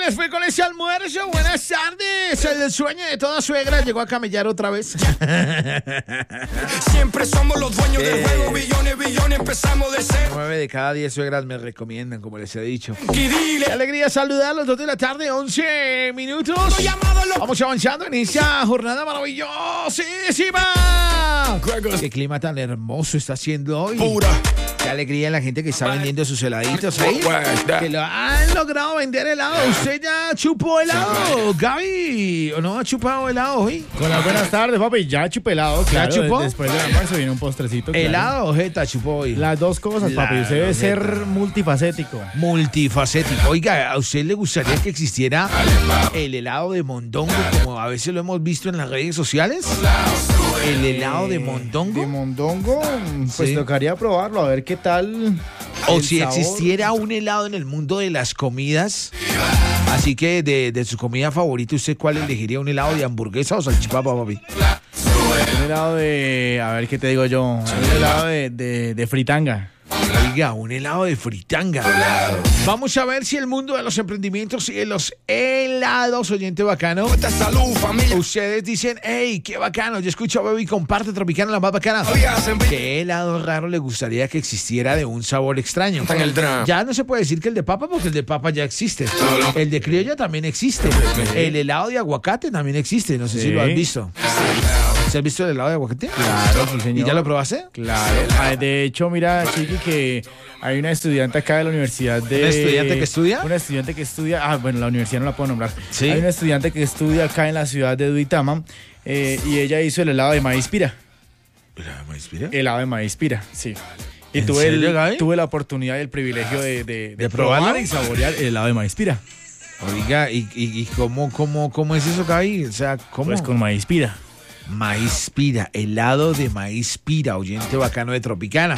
les fue con ese almuerzo? Buenas tardes. El sueño de toda suegra llegó a camellar otra vez. Siempre somos los dueños del juego. Billones, empezamos de cero. 9 de cada 10 suegras me recomiendan, como les he dicho. Qué alegría saludarlos, 2 de la tarde, 11 minutos. Vamos avanzando en esta jornada maravillosísima. Qué clima tan hermoso está haciendo hoy. Pura. Qué alegría la gente que está vendiendo sus heladitos ahí. Que lo han logrado vender helado. ¿Usted ya chupó helado, Gaby? ¿O no ha chupado helado hoy? Con las buenas tardes, papi. Ya chupé helado, claro. ¿Ya chupó? Después del almuerzo viene un postrecito. Claro. ¿Helado o jeta chupó hoy? Las dos cosas, papi. Usted debe ser multifacético. Multifacético. Oiga, ¿a usted le gustaría que existiera el helado de mondongo, como a veces lo hemos visto en las redes sociales? ¿El helado de mondongo? De mondongo, pues Sí. tocaría probarlo, a ver qué tal. O el si sabor. existiera un helado en el mundo de las comidas. Así que de su comida favorita, ¿usted cuál elegiría? ¿Un helado de hamburguesa o salchipapa, papi? Un helado de. A ver qué te digo yo. Un helado de fritanga. Oiga, un helado de fritanga. Vamos a ver si el mundo de los emprendimientos y de los helados, oyente bacano. Salud, familia. Ustedes dicen, hey, qué bacano, yo escucho a Baby comparte Tropicana, la más bacana. ¿Qué helado raro le gustaría que existiera de un sabor extraño? Está en el drama. Ya no se puede decir que el de papa, porque el de papa ya existe. El de criolla también existe. El helado de aguacate también existe, no sé si Sí. lo has visto. ¿Se has visto el helado de aguacate? Claro, sí, señor. ¿Y ya lo probaste? Claro. Ah, de hecho, mira, Chiqui, que hay una estudiante acá de la universidad de... ¿Una estudiante que estudia? Una estudiante que estudia... bueno, la universidad no la puedo nombrar. Sí. Hay una estudiante que estudia acá en la ciudad de Duitama y ella hizo el helado de maíz pira. Helado de maíz pira, sí. Y ¿En tuve, serio, Gaby? tuve la oportunidad y el privilegio de probarlo? probar y saborear el helado de maíz pira. Oiga, ¿y cómo es eso, Gaby? O sea, ¿cómo? Pues con maíz pira. Maíz pira, helado de maíz pira, oyente bacano de Tropicana.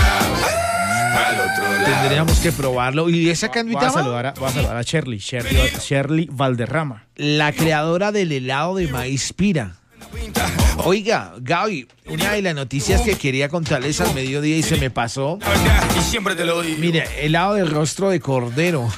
Tendríamos que probarlo. ¿Y esa Voy a canduita? saludar a Shirley Valderrama. La creadora del helado de maíz pira. Oiga, Gaby, una de las noticias que quería contarles al mediodía y se me pasó. Y siempre te lo digo. Mire, helado de rostro de cordero.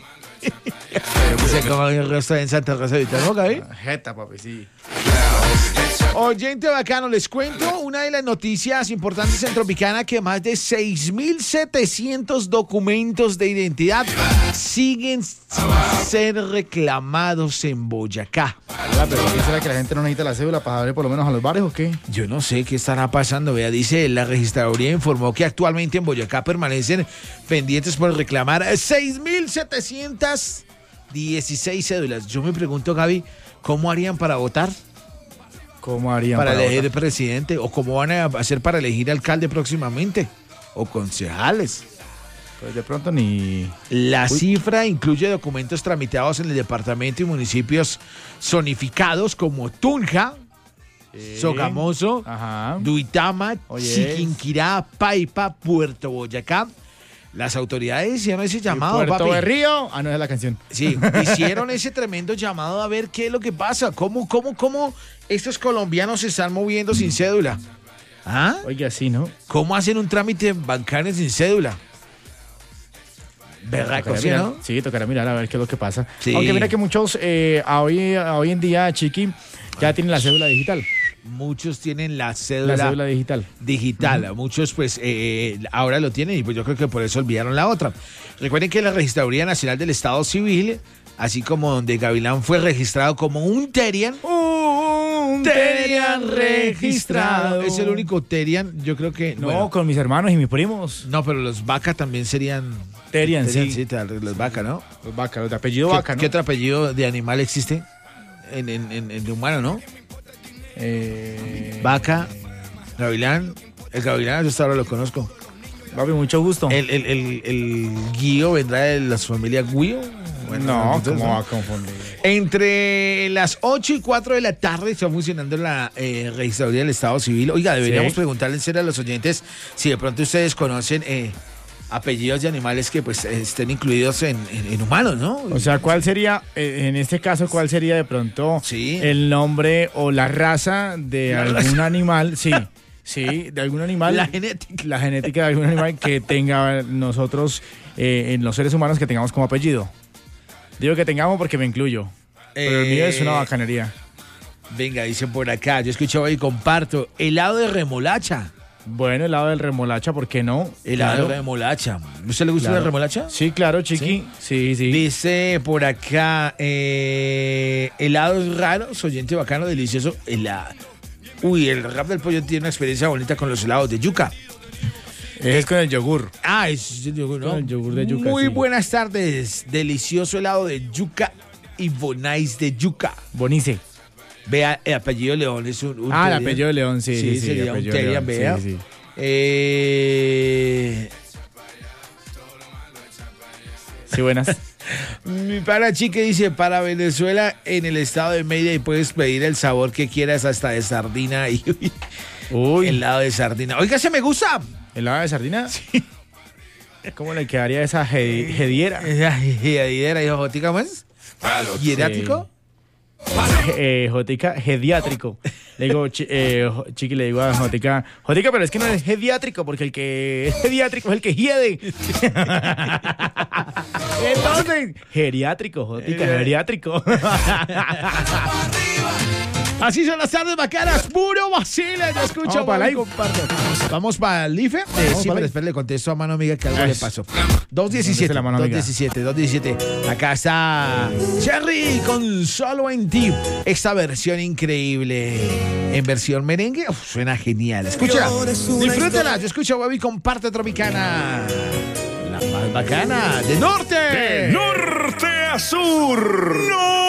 Se come el rostro en Santa Rosa de Vita, ¿no, Gaby? Jeta, papi, sí. Oyente bacano, les cuento una de las noticias importantes en Tropicana, que más de 6.700 documentos de identidad siguen sin ser reclamados en Boyacá. ¿Pero qué será que la gente no necesita la cédula para abrir por lo menos a los bares o qué? Yo no sé qué estará pasando, vea, dice la registraduría informó que actualmente en Boyacá permanecen pendientes por reclamar 6.716 cédulas. Yo me pregunto, Gaby, ¿cómo harían para votar? ¿Cómo harían Para elegir votar? presidente, o cómo van a hacer para elegir alcalde próximamente, o concejales. Pues de pronto ni... La cifra incluye documentos tramitados en el departamento y municipios zonificados como Tunja, Sogamoso, Ajá. Duitama, Oye. Chiquinquirá, Paipa, Puerto Boyacá. Las autoridades hicieron ese llamado, Puerto papi. de Río. Ah, no, es la canción. Sí, hicieron ese tremendo llamado a ver qué es lo que pasa. ¿Cómo estos colombianos se están moviendo sin cédula? ¿Ah? Oiga, sí, ¿no? ¿Cómo hacen un trámite bancario sin cédula? ¿Verdad, Tocará sí, mirar, no? sí, tocará mirar a ver qué es lo que pasa. Sí. Aunque mira que muchos hoy en día, Chiqui, ya tienen la cédula digital. Muchos tienen la La cédula cédula digital. digital. Muchos, pues, ahora lo tienen y pues yo creo que por eso olvidaron la otra. Recuerden que la Registraduría Nacional del Estado Civil, así como donde Gavilán fue registrado como un Terian, Terian registrado. Es el único Terian, yo creo que... No, bueno, con mis hermanos y mis primos. no, pero los Vaca también serían... Terian, sí. Los Vaca, ¿no? Los Vaca, los de apellido ¿Qué, Vaca, ¿no? qué otro apellido de animal existe? En humano, ¿no? Vaca, Gavilán. El Gavilán, yo hasta ahora lo conozco. Papi, mucho gusto. El guío vendrá de las familias Guío. Bueno, no, entonces, ¿cómo ¿no? va a confundir? Entre las 8 y 4 de la tarde está funcionando la registraduría del Estado Civil. Oiga, deberíamos Sí. preguntarle en serio a los oyentes si de pronto ustedes conocen apellidos de animales que pues estén incluidos en humanos, ¿no? O sea, ¿cuál sería, en este caso, cuál sería de pronto Sí. el nombre o la raza de algún animal? Sí, sí, de algún animal. La genética. La genética de algún animal que tenga nosotros, en los seres humanos, que tengamos como apellido. Digo que tengamos porque me incluyo. Pero el mío es una bacanería. Venga, dice por acá, yo escuchaba y comparto. Helado de remolacha. Bueno, helado de remolacha, ¿por qué no? Helado de remolacha. ¿A usted le gusta la remolacha? Sí, claro, chiqui. Sí. Dice por acá, helados raros, oyente bacano, delicioso, helado. Uy, el rap del pollo tiene una experiencia bonita con los helados de yuca. Es con el yogur. Es el yogur, ¿no? Con el yogur de yuca. Muy sí. buenas tardes. Delicioso helado de yuca y bonais de yuca. Bonice. Vea, el apellido León es un el apellido de León, sí. Sí, sería un Terian, vea. Sí. Sí, buenas. Mi pana Chique dice, para Venezuela, en el estado de Mérida, y puedes pedir el sabor que quieras, hasta de sardina y helado de sardina. Oiga, se me gusta. ¿Helado de sardina? Sí. ¿Cómo le quedaría esa jediera? Esa jediera, hijo, ¿jotica más? ¿Hierático? Jotica, gediátrico. Le digo, Chiqui, le digo a Jotica, pero es que no es gediátrico, porque el que es gediátrico es el que hiede. Entonces, geriátrico, Jotica, geriátrico. Así son las tardes bacanas, puro vacile. Yo escucho, Vamos para el IFE. Sí, pero espera, le contesto a mano amiga que algo le pasó. 217. Acá está Cherry con Solo en Ti. Esta versión increíble. En versión merengue, suena genial. Escucha, disfrútala. Yo escucho Bobby con Parte Tropicana. La más bacana de norte. De norte a sur. ¡No!